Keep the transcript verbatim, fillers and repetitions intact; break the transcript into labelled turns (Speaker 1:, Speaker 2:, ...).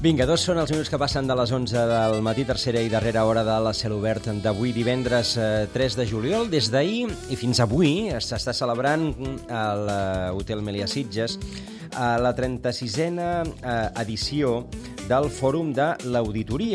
Speaker 1: Vinga, dos són els minuts que passen de les onze del matí, tercera i darrera hora de la Cel Obert d'avui, divendres tres de juliol. Des d'ahir i fins avui s'està celebrant a l'Hotel Melià Sitges la trenta-sisena edició del Fòrum de l'Auditoria.